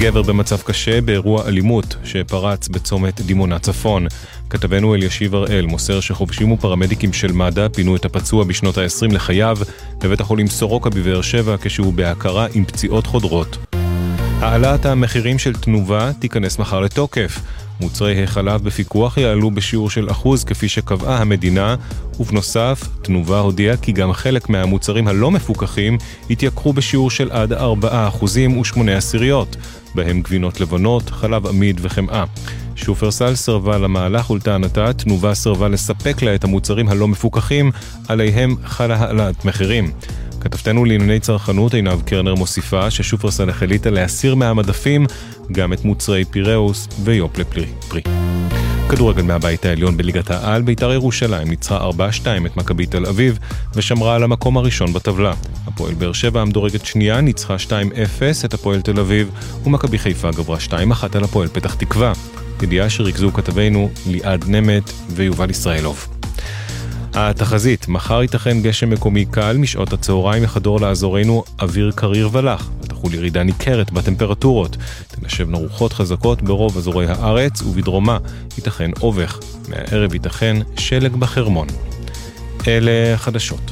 גבר במצב קשה באירוע אלימות שפרץ בצומת דימונה צפון. כתבנו אלישיב הראל מוסר שחובשים ופרמדיקים של מד"א פינו את הפצוע בשנות ה-20 לחייו בבית החולים סורוקה בבאר שבע כשהוא בהכרה עם פציעות חודרות. העלאת המחירים של תנובה תיכנס מחר לתוקף. מוצרי החלב בפיקוח יעלו בשיעור של 1% כפי שקבעה המדינה, ובנוסף, תנובה הודיעה כי גם חלק מהמוצרים הלא מפוקחים יתייקרו בשיעור של עד 4% ו8%, בהם גבינות לבנות, חלב עמיד וחמאה. שופרסל סרבה למהלך ולטענתה, תנובה סרבה לספק לה את המוצרים הלא מפוקחים, עליהם חלה העלאת מחירים. כתבתנו לענייני צרכנות עינב קרנר מוסיפה ששופרסל החליטה להסיר מהמדפים גם את מוצרי פיראוס ויופלה פרי. כדורגל מהבית העליון בליגת העל, בית"ר ירושלים ניצחה 4-2 את מכבי תל אביב ושמרה על המקום הראשון בטבלה. הפועל באר שבע המדורגת שנייה ניצחה 2-0 את הפועל תל אביב, ומכבי חיפה גברה 2-1 על הפועל פתח תקווה. ידיעה שריכזו כתבינו ליעד נמת ויובל ישראלוב. התחזית, מחר ייתכן גשם מקומי קל, משעות הצהריים יחדור לאזורנו אוויר קריר ולח, ותחול ירידה ניכרת בטמפרטורות. תנשבנה רוחות חזקות ברוב אזורי הארץ, ובדרומה ייתכן אובך. מהערב ייתכן שלג בחרמון. אלה חדשות.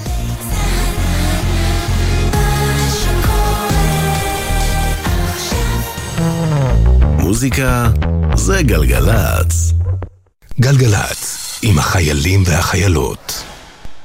מוזיקה זה גלגלץ. גלגלץ. עם החיילים והחיילות.